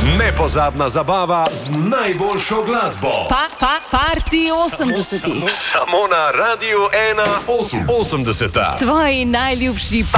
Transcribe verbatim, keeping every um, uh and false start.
Nepozabna zabava z najboljšo glasbo. Pa, pa, party osemdesetih. Samo na Radiu ena osemdeseta. Tvoji najljubši